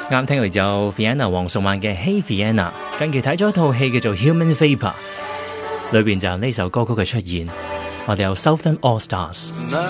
啱聽嚟就 Vienna 黃崇曼嘅 Hey Vienna， 近期睇咗一套戲叫做 Human Vapor， 裏邊就有呢首歌曲嘅出現，我哋有 Southern All Stars。